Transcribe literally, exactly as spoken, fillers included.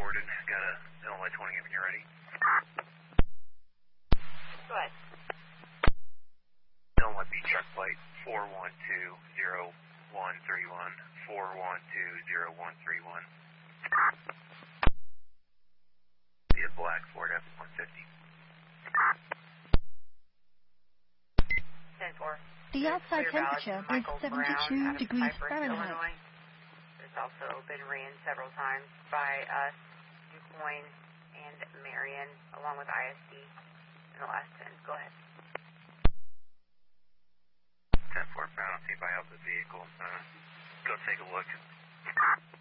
Gordon. Got a Illinois twenty when you're ready. Go ahead. Illinois B truck plate four one two zero one three one. four one two zero one three one. Be a black Ford F one fifty. ten four. The outside temperature is seventy-two degrees Fahrenheit. Illinois. There's also been ran several times by us, DuQuoin, and Marion, along with I S D in the last ten. Go ahead. ten four, I don't see anybody out of the vehicle. Uh, go take a look.